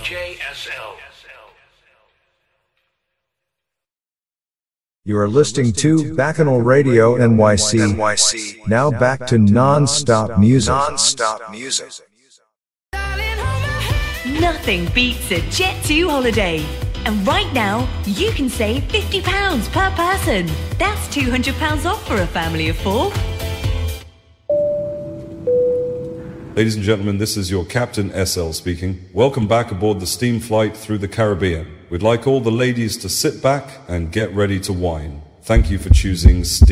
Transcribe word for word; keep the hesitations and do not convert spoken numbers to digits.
J S L. You are listening to Bacchanal Radio N Y C. Now back to non-stop music. Non-stop music. Nothing beats a Jet two holiday. And right now, you can save fifty pounds per person. That's two hundred pounds off for a family of four. Ladies and gentlemen, this is your Captain S L speaking. Welcome back aboard the steam flight through the Caribbean. We'd like all the ladies to sit back and get ready to wine. Thank you for choosing Steam.